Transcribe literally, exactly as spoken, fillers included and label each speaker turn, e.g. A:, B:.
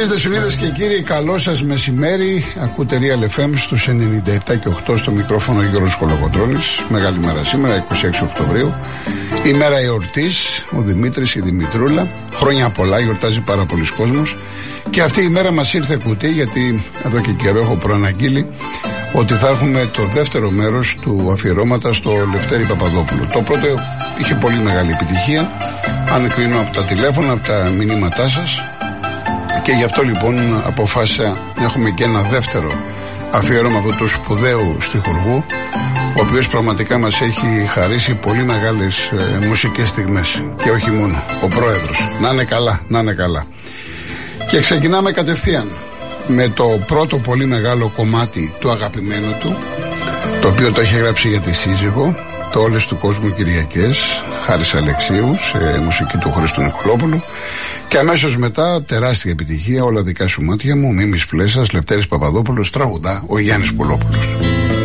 A: Φίλες, φίλες και κύριοι, καλό σας μεσημέρι. Ακούτε Real εφ εμ στους ενενήντα επτά και οκτώ, στο μικρόφωνο Γιώργος Κολοκοτρώνης. Μεγάλη μέρα σήμερα, είκοσι έξι Οκτωβρίου. Η μέρα εορτής, ο Δημήτρης, η Δημητρούλα. Χρόνια πολλά, γιορτάζει πάρα πολλοί κόσμος. Και αυτή η μέρα μας ήρθε κουτί, γιατί εδώ και καιρό έχω προαναγγείλει ότι θα έχουμε το δεύτερο μέρος του αφιερώματος στο Λευτέρη Παπαδόπουλο. Το πρώτο είχε πολύ μεγάλη επιτυχία, αν κρίνω από τα τηλέφωνα, από τα μηνύματά σας. Και γι' αυτό λοιπόν αποφάσισα να έχουμε και ένα δεύτερο αφιέρωμα αυτού του σπουδαίου στιχουργού, ο οποίος πραγματικά μας έχει χαρίσει πολύ μεγάλες ε, μουσικές στιγμές. Και όχι μόνο, ο πρόεδρος. Να είναι καλά, να είναι καλά. Και ξεκινάμε κατευθείαν με το πρώτο πολύ μεγάλο κομμάτι του αγαπημένου του, το οποίο το έχει γράψει για τη σύζυγο, το Όλες του Κόσμου Κυριακές, Χάρης Αλεξίου, σε μουσική του Χρήστου Νικολόπουλου. Και αμέσως μετά, τεράστια επιτυχία, Όλα δικά σου μάτια μου, Μίμης Πλέσας, Λευτέρης Παπαδόπουλος, τραγουδά ο Γιάννης Πουλόπουλος.